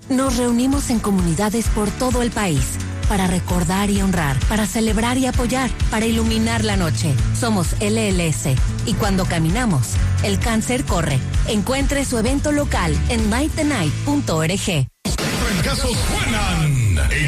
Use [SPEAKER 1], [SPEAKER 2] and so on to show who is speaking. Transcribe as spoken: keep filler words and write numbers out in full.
[SPEAKER 1] Nos reunimos en comunidades por todo el país para recordar y honrar, para celebrar y apoyar, para iluminar la noche. Somos L L S y cuando caminamos, el cáncer corre. Encuentre su evento local en night the night punto org.
[SPEAKER 2] Trancazos suenan.